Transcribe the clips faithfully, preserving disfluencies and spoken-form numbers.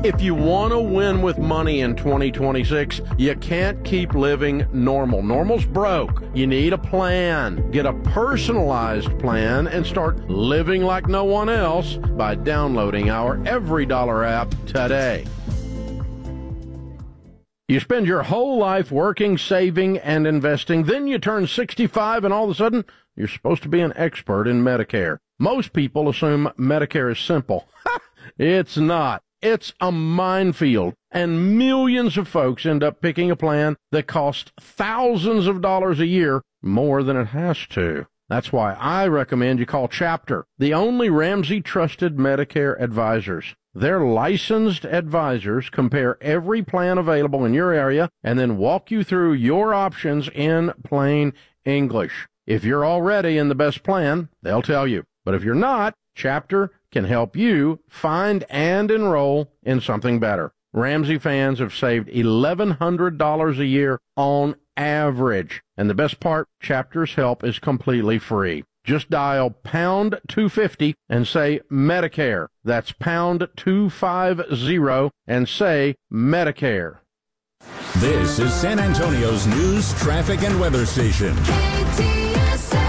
If you want to win with money in twenty twenty-six, you can't keep living normal. Normal's broke. You need a plan. Get a personalized plan and start living like no one else by downloading our Every Dollar app today. You spend your whole life working, saving, and investing. Then you turn sixty-five and all of a sudden you're supposed to be an expert in Medicare. Most people assume Medicare is simple. It's not. It's a minefield, and millions of folks end up picking a plan that costs thousands of dollars a year more than it has to. That's why I recommend you call Chapter, the only Ramsey-trusted Medicare advisors. Their licensed advisors compare every plan available in your area and then walk you through your options in plain English. If you're already in the best plan, they'll tell you. But if you're not, Chapter can help you find and enroll in something better. Ramsey fans have saved eleven hundred dollars a year on average. And the best part, Chapter's help is completely free. Just dial pound two fifty and say Medicare. That's pound two fifty and say Medicare. This is San Antonio's news, traffic, and weather station. K T S A.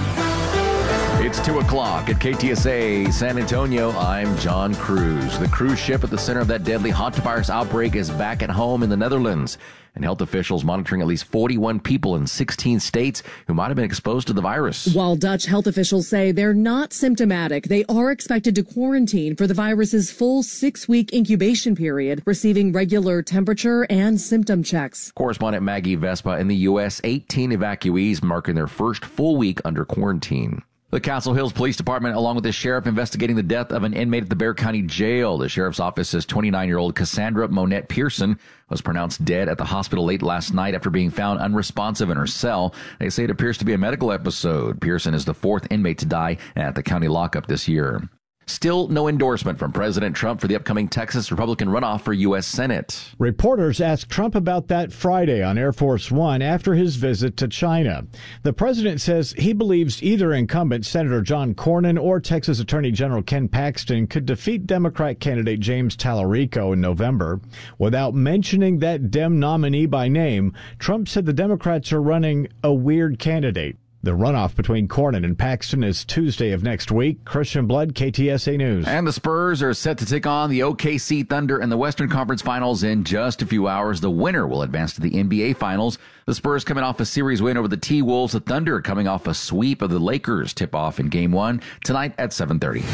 It's two o'clock at K T S A San Antonio. I'm John Cruz. The cruise ship at the center of that deadly hantavirus outbreak is back at home in the Netherlands. And health officials monitoring at least forty-one people in sixteen states who might have been exposed to the virus. While Dutch health officials say they're not symptomatic, they are expected to quarantine for the virus's full six-week incubation period, receiving regular temperature and symptom checks. Correspondent Maggie Vespa in the U S, eighteen evacuees marking their first full week under quarantine. The Castle Hills Police Department, along with the sheriff, investigating the death of an inmate at the Bexar County Jail. The sheriff's office says twenty-nine-year-old Cassandra Monette Pearson was pronounced dead at the hospital late last night after being found unresponsive in her cell. They say it appears to be a medical episode. Pearson is the fourth inmate to die at the county lockup this year. Still no endorsement from President Trump for the upcoming Texas Republican runoff for U S Senate. Reporters asked Trump about that Friday on Air Force One after his visit to China. The president says he believes either incumbent Senator John Cornyn or Texas Attorney General Ken Paxton could defeat Democrat candidate James Tallarico in November. Without mentioning that Dem nominee by name, Trump said the Democrats are running a weird candidate. The runoff between Cornyn and Paxton is Tuesday of next week. Christian Blood, K T S A News. And the Spurs are set to take on the O K C Thunder in the Western Conference Finals in just a few hours. The winner will advance to the N B A Finals. The Spurs coming off a series win over the T-Wolves. The Thunder coming off a sweep of the Lakers. Tip-off in Game one tonight at seven thirty.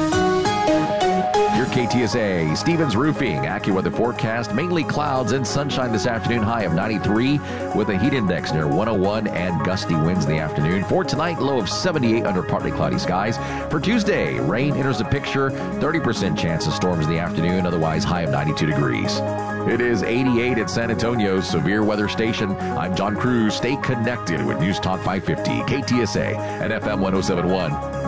Your K T S A Stevens Roofing AccuWeather forecast. Mainly clouds and sunshine this afternoon. High of ninety-three with a heat index near one oh one and gusty winds in the afternoon. For tonight, low of seventy-eight under partly cloudy skies. For Tuesday, rain enters the picture. thirty percent chance of storms in the afternoon. Otherwise, high of ninety-two degrees. It is eighty-eight at San Antonio's severe weather station. I'm John Cruz. Stay connected with News Talk five fifty, K T S A, and F M one oh seven point one.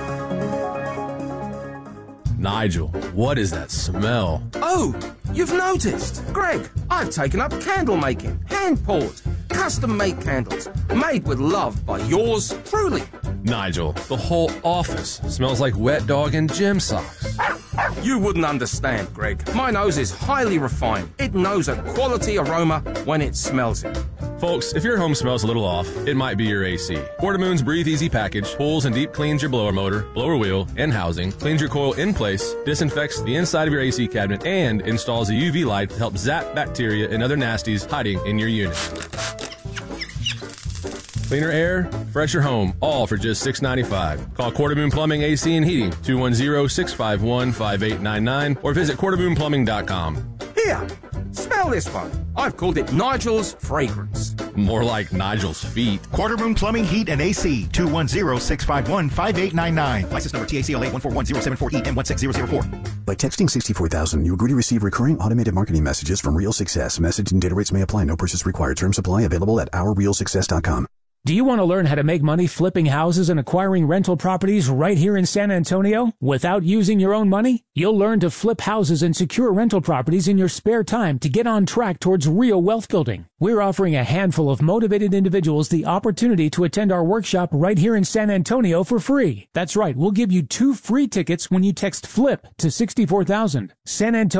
Nigel, what is that smell? Oh, you've noticed. Greg, I've taken up candle making. Hand-poured, custom-made candles. Made with love by yours truly. Nigel, the whole office smells like wet dog and gym socks. You wouldn't understand, Greg. My nose is highly refined. It knows a quality aroma when it smells it. Folks, if your home smells a little off, it might be your A C. Quartermoon's Breathe Easy package pulls and deep cleans your blower motor, blower wheel, and housing, cleans your coil in place, disinfects the inside of your A C cabinet, and installs a U V light to help zap bacteria and other nasties hiding in your unit. Cleaner air, fresher home, all for just six dollars and ninety-five cents. Call Quartermoon Plumbing, A C and Heating, two one zero, six five one, five eight nine nine, or visit quartermoon plumbing dot com. Here, smell this one. I've called it Nigel's Fragrance. More like Nigel's feet. Quartermoon Plumbing, Heat, and A C, two one zero, six five one, five eight nine nine. License number T A C L A one four one zero seven four E and one six zero zero four. By texting sixty-four thousand, you agree to receive recurring automated marketing messages from Real Success. Message and data rates may apply. No purchase required. Terms apply. Available at our real success dot com. Do you want to learn how to make money flipping houses and acquiring rental properties right here in San Antonio without using your own money? You'll learn to flip houses and secure rental properties in your spare time to get on track towards real wealth building. We're offering a handful of motivated individuals the opportunity to attend our workshop right here in San Antonio for free. That's right, we'll give you two free tickets when you text FLIP to sixty-four thousand. San Antonio